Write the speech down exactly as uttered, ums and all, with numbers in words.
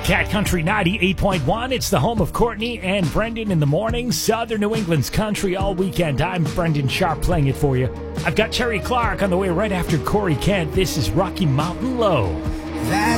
Cat Country ninety-eight point one. It's the home of Courtney and Brendan in the morning. Southern New England's country all weekend. I'm Brendan Sharp playing it for you. I've got Terry Clark on the way right after Corey Kent. This is Rocky Mountain Low.